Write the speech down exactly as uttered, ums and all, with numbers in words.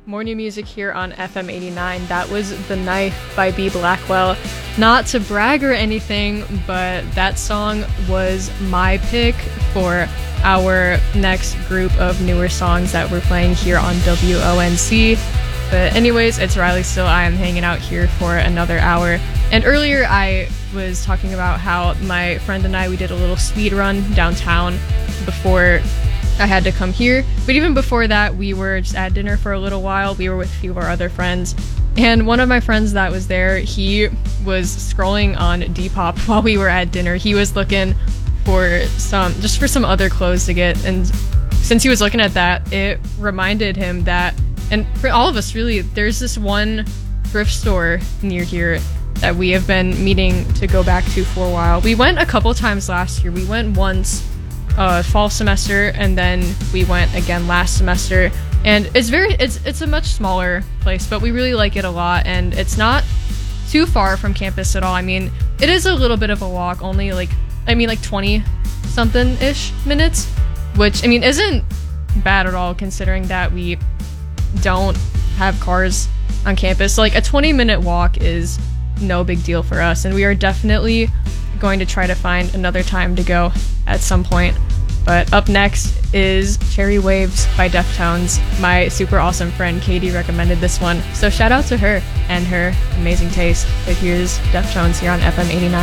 More new music here on F M eighty-nine. That was The Knife by B. Blackwell. Not to brag or anything, but that song was my pick for our next group of newer songs that we're playing here on W O N C. But anyways, it's Riley still. I am hanging out here for another hour. And earlier I was talking about how my friend and I, we did a little speed run downtown before I had to come here. But even before that, we were just at dinner for a little while. We were with a few of our other friends. And one of my friends that was there, he was scrolling on Depop while we were at dinner. He was looking for some, just for some other clothes to get. And since he was looking at that, it reminded him that, and for all of us really, there's this one thrift store near here that we have been meaning to go back to for a while. We went a couple times last year. We went once uh, fall semester, and then we went again last semester. And it's very, it's it's a much smaller place, but we really like it a lot. And it's not too far from campus at all. I mean, it is a little bit of a walk, only like, I mean, like twenty something ish minutes, which I mean isn't bad at all considering that we don't have cars on campus. Like a twenty minute walk is no big deal for us, and we are definitely going to try to find another time to go at some point. But up next is Cherry Waves by Deftones. My super awesome friend Katie recommended this one, so shout out to her and her amazing taste. But here's Deftones here on F M eighty-nine.